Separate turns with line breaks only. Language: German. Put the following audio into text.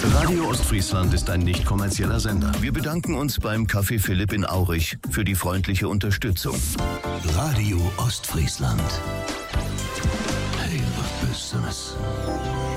Radio Ostfriesland ist ein nicht kommerzieller Sender. Wir bedanken uns beim Café Philipp in Aurich für die freundliche Unterstützung.
Radio Ostfriesland. Hey, was Besseres.